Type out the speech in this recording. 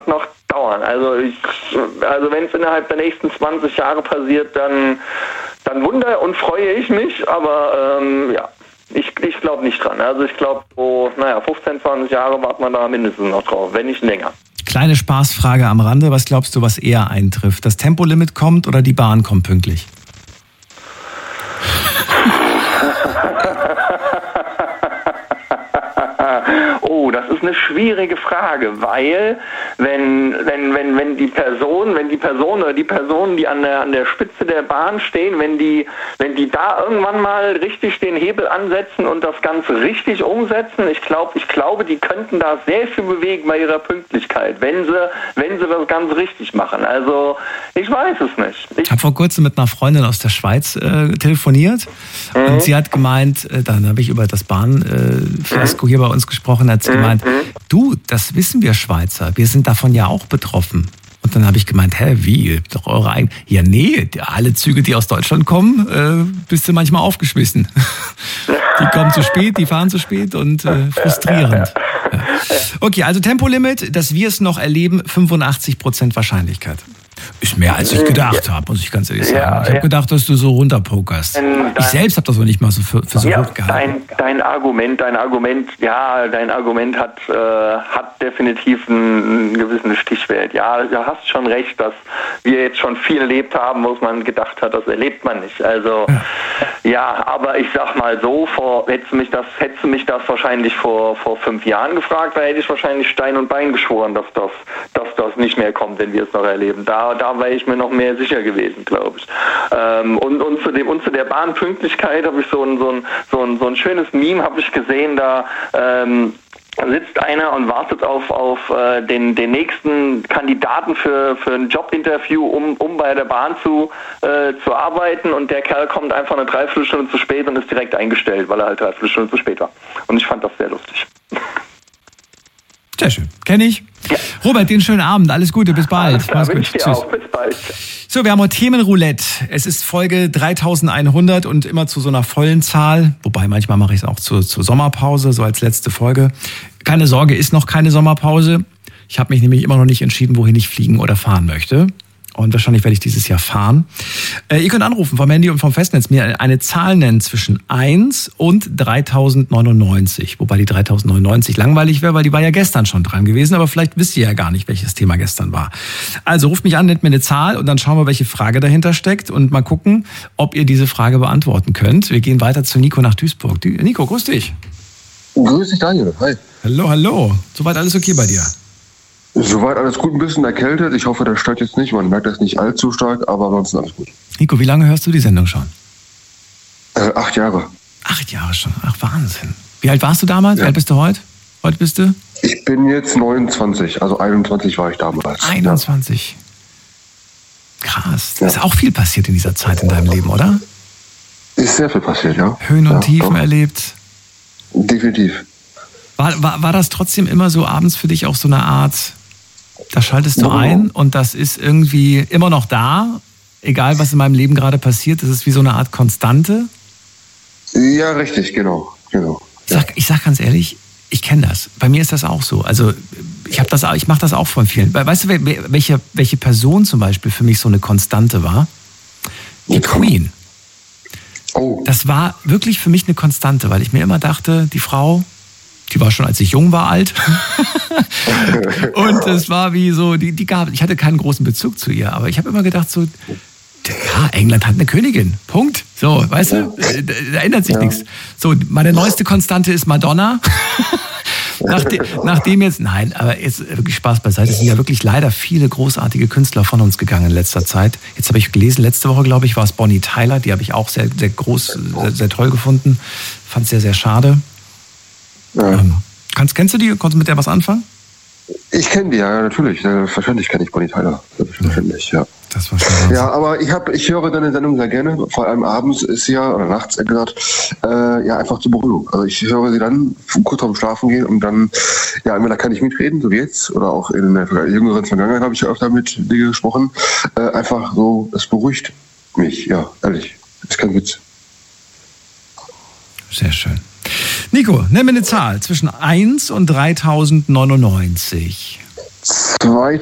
noch dauern. Also wenn es innerhalb der nächsten 20 Jahre passiert, dann wundere und freue ich mich, aber ich glaube nicht dran. Also ich glaube, 15, 20 Jahre wartet man da mindestens noch drauf, wenn nicht länger. Kleine Spaßfrage am Rande, was glaubst du, was eher eintrifft? Das Tempolimit kommt oder die Bahn kommt pünktlich? Oh, das ist eine schwierige Frage, weil wenn die Person oder die Personen, die an der Spitze der Bahn stehen, wenn die da irgendwann mal richtig den Hebel ansetzen und das Ganze richtig umsetzen, ich glaube, die könnten da sehr viel bewegen bei ihrer Pünktlichkeit, wenn sie das Ganze richtig machen. Also ich weiß es nicht. Ich habe vor kurzem mit einer Freundin aus der Schweiz telefoniert und sie hat gemeint, dann habe ich über das Bahnfiasko hier bei uns gesprochen, hat sie gemeint, du, das wissen wir Schweizer, wir sind davon ja auch betroffen. Und dann habe ich gemeint, wie? Doch eure eigenen? Ja, nee, alle Züge, die aus Deutschland kommen, bist du manchmal aufgeschmissen. Die kommen zu spät, die fahren zu spät und frustrierend. Ja. Okay, also Tempolimit, dass wir es noch erleben, 85% Wahrscheinlichkeit. Ist mehr, als ich gedacht habe, muss ich ganz ehrlich sagen. Ich habe gedacht, dass du so runterpokerst. Ich selbst habe das noch nicht mal so für so hoch gehalten. Dein Argument hat definitiv einen gewissen Stichwert. Ja, du hast schon recht, dass wir jetzt schon viel erlebt haben, wo man gedacht hat, das erlebt man nicht. Also aber ich sag mal so, hättest du mich das wahrscheinlich vor 5 Jahren gefragt, da hätte ich wahrscheinlich Stein und Bein geschworen, dass das nicht mehr kommt, wenn wir es noch erleben. Da wäre ich mir noch mehr sicher gewesen, glaube ich. Und zu der Bahnpünktlichkeit habe ich so ein schönes Meme habe ich gesehen, da sitzt einer und wartet auf den nächsten Kandidaten für ein Jobinterview, um bei der Bahn zu arbeiten, und der Kerl kommt einfach eine Dreiviertelstunde zu spät und ist direkt eingestellt, weil er halt 3 Stunden zu spät war. Und ich fand das sehr lustig. Sehr schön. Kenne ich. Ja. Robert, den schönen Abend. Alles Gute. Bis bald. Mach's gut. Tschüss. Auch. Bis bald. So, wir haben heute Themenroulette. Es ist Folge 3100 und immer zu so einer vollen Zahl. Wobei, manchmal mache ich es auch zur Sommerpause, so als letzte Folge. Keine Sorge, ist noch keine Sommerpause. Ich habe mich nämlich immer noch nicht entschieden, wohin ich fliegen oder fahren möchte. Und wahrscheinlich werde ich dieses Jahr fahren. Ihr könnt anrufen vom Handy und vom Festnetz, mir eine Zahl nennen zwischen 1 und 3099. Wobei die 3099 langweilig wäre, weil die war ja gestern schon dran gewesen. Aber vielleicht wisst ihr ja gar nicht, welches Thema gestern war. Also ruft mich an, nennt mir eine Zahl und dann schauen wir, welche Frage dahinter steckt. Und mal gucken, ob ihr diese Frage beantworten könnt. Wir gehen weiter zu Nico nach Duisburg. Nico, grüß dich. Grüß dich, Daniel. Hi. Hallo. Soweit alles okay bei dir? Soweit alles gut, ein bisschen erkältet. Ich hoffe, das stört jetzt nicht. Man merkt das nicht allzu stark, aber ansonsten alles gut. Nico, wie lange hörst du die Sendung schon? 8 Jahre. 8 Jahre schon? Ach, Wahnsinn. Wie alt warst du damals? Wie alt bist du heute? Heute bist du? Ich bin jetzt 29, also 21 war ich damals. 21. Ja. Krass. Da ist auch viel passiert in dieser Zeit in deinem Leben, oder? Ist sehr viel passiert, ja. Höhen und Tiefen erlebt. Definitiv. War das trotzdem immer so abends für dich auch so eine Art, da schaltest du ein und das ist irgendwie immer noch da, egal was in meinem Leben gerade passiert, das ist wie so eine Art Konstante? Ja, richtig, genau. Ich sag ganz ehrlich, ich kenne das. Bei mir ist das auch so. Also ich mache das auch von vielen. Weißt du, welche Person zum Beispiel für mich so eine Konstante war? Die Queen. Oh. Das war wirklich für mich eine Konstante, weil ich mir immer dachte, die Frau, die war schon, als ich jung war, alt. Und es war wie so, ich hatte keinen großen Bezug zu ihr, aber ich habe immer gedacht so, ja, England hat eine Königin, Punkt. So, weißt du, da ändert sich nichts. So, meine neueste Konstante ist Madonna. Nachdem jetzt, nein, aber jetzt wirklich Spaß beiseite, es sind ja wirklich leider viele großartige Künstler von uns gegangen in letzter Zeit. Jetzt habe ich gelesen, letzte Woche, glaube ich, war es Bonnie Tyler, die habe ich auch sehr, sehr groß, sehr toll gefunden. Fand es sehr, sehr schade. Ja. Kennst du die? Konntest du mit der was anfangen? Ich kenne die, ja, natürlich. Selbstverständlich kenne ich Bonnie Tyler. Selbstverständlich, ja. Das war schon ja, aber ich höre deine Sendung sehr gerne. Vor allem abends ist sie ja, oder nachts gesagt, einfach zur Beruhigung. Also ich höre sie dann kurz vorm Schlafen gehen und dann, ja, entweder kann ich mitreden, so wie jetzt, oder auch in der jüngeren Vergangenheit habe ich ja öfter mit dir gesprochen. Einfach so, es beruhigt mich, ja, ehrlich. Das ist kein Witz. Sehr schön. Nico, nenn mir eine Zahl zwischen 1 und 3099. 2